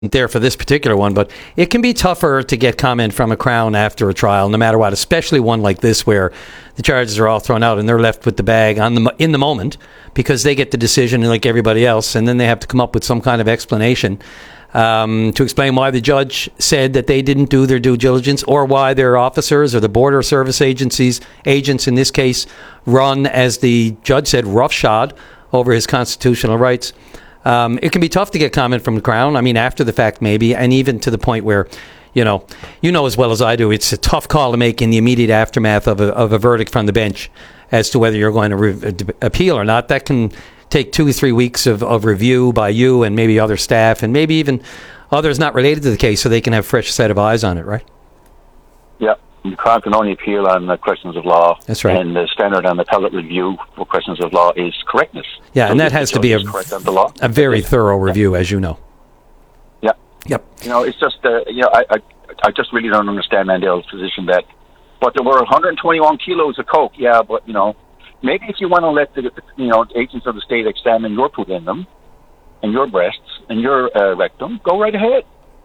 there for this particular one, but it can be tougher to get comment from a Crown after a trial, no matter what, especially one like this where the charges are all thrown out and they're left with the bag in the moment because they get the decision like everybody else, and then they have to come up with some kind of explanation to explain why the judge said that they didn't do their due diligence, or why their officers or the border service agents in this case run, as the judge said, roughshod over his constitutional rights. It can be tough to get comment from the Crown. I mean, after the fact, maybe, and even to the point where, you know as well as I do, it's a tough call to make in the immediate aftermath of a verdict from the bench as to whether you're going to appeal or not. That can take 2 or 3 weeks of review by you and maybe other staff and maybe even others not related to the case, so they can have a fresh set of eyes on it, right? Yeah. The Crown can only appeal on questions of law. That's right. And the standard on appellate review for questions of law is correctness. Yeah, so and that has to be a very thorough review, as you know. Yeah. Yep. It's just, I just really don't understand Mandela's position that, but there were 121 kilos of coke. Yeah, but, maybe if you want to let the agents of the state examine your pudendum and your breasts and your rectum, go right ahead.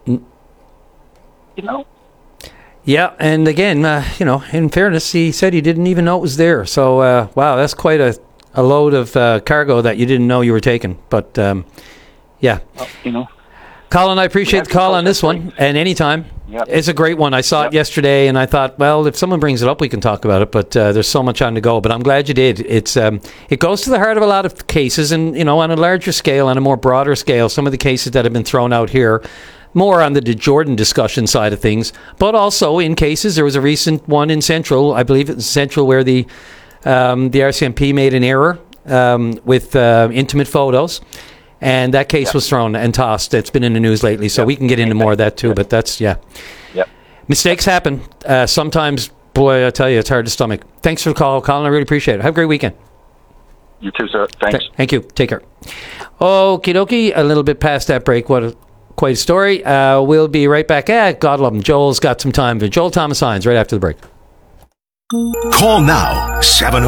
Yeah, and again, in fairness, he said he didn't even know it was there. So, wow, that's quite a load of cargo that you didn't know you were taking. But, yeah. Colin, I appreciate the call on this one, and anytime. Yep. It's a great one. I saw it yesterday, and I thought, well, if someone brings it up, we can talk about it, but there's so much on the go. But I'm glad you did. It goes to the heart of a lot of cases, and, on a larger scale, on a more broader scale, some of the cases that have been thrown out here, more on the Jordan discussion side of things, but also in cases, there was a recent one in Central, I believe it was Central, where the RCMP made an error with intimate photos, and that case was thrown and tossed. It's been in the news lately, so we can get into more of that too, but that's, mistakes happen. Sometimes, boy, I tell you, it's hard to stomach. Thanks for the call, Colin. I really appreciate it. Have a great weekend. You too, sir. Thanks. Thank you. Take care. Okie dokie, a little bit past that break. Quite a story. We'll be right back. God love him. Joel's got some time. Joel Thomas Hines right after the break. Call now,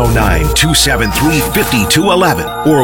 709-273-5211 or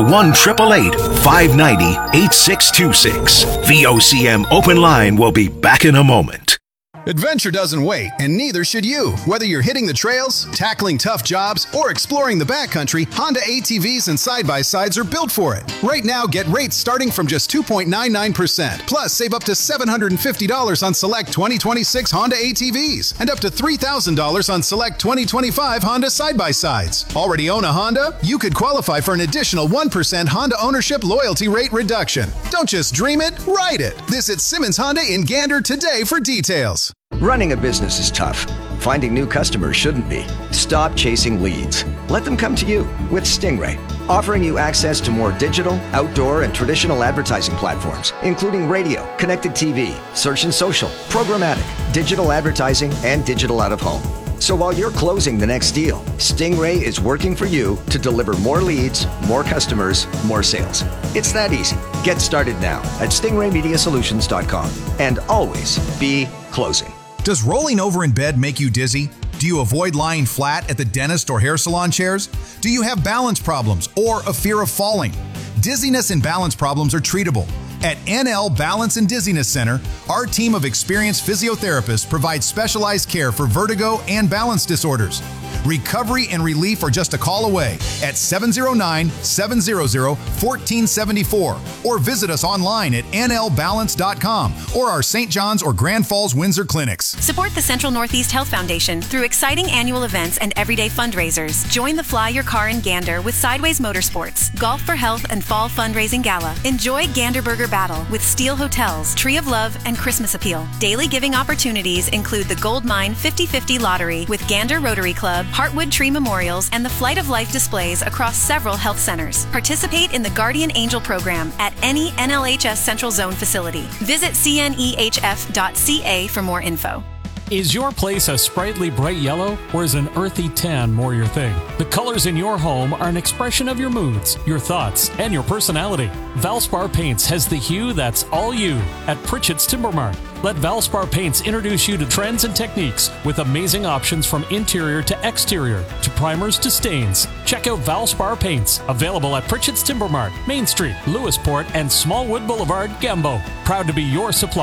1-888-590-8626. VOCM Open Line will be back in a moment. Adventure doesn't wait, and neither should you. Whether you're hitting the trails, tackling tough jobs, or exploring the backcountry, Honda ATVs and side-by-sides are built for it. Right now, get rates starting from just 2.99%. Plus, save up to $750 on select 2026 Honda ATVs and up to $3,000 on select 2025 Honda side-by-sides. Already own a Honda? You could qualify for an additional 1% Honda ownership loyalty rate reduction. Don't just dream it, ride it. Visit Simmons Honda in Gander today for details. Running a business is tough. Finding new customers shouldn't be. Stop chasing leads. Let them come to you with Stingray, offering you access to more digital, outdoor, and traditional advertising platforms, including radio, connected TV, search and social, programmatic, digital advertising, and digital out-of-home. So while you're closing the next deal, Stingray is working for you to deliver more leads, more customers, more sales. It's that easy. Get started now at stingraymediasolutions.com and always be closing. Does rolling over in bed make you dizzy? Do you avoid lying flat at the dentist or hair salon chairs? Do you have balance problems or a fear of falling? Dizziness and balance problems are treatable. At NL Balance and Dizziness Center, our team of experienced physiotherapists provides specialized care for vertigo and balance disorders. Recovery and relief are just a call away at 709-700-1474 or visit us online at nlbalance.com or our St. John's or Grand Falls Windsor clinics. Support the Central Northeast Health Foundation through exciting annual events and everyday fundraisers. Join the Fly Your Car in Gander with Sideways Motorsports, Golf for Health and Fall Fundraising Gala. Enjoy Gander Burger Battle with Steel Hotels, Tree of Love, and Christmas Appeal. Daily giving opportunities include the Gold Mine 50/50 Lottery with Gander Rotary Club, Heartwood Tree Memorials, and the Flight of Life displays across several health centers. Participate in the Guardian Angel program at any NLHS Central Zone facility. Visit cnehf.ca for more info. Is your place a sprightly bright yellow, or is an earthy tan more your thing? The colors in your home are an expression of your moods, your thoughts, and your personality. Valspar Paints has the hue that's all you at Pritchett's Timber Mart. Let Valspar Paints introduce you to trends and techniques with amazing options from interior to exterior, to primers to stains. Check out Valspar Paints, available at Pritchett's Timber Mart, Main Street, Lewisport, and Smallwood Boulevard, Gambo. Proud to be your supplier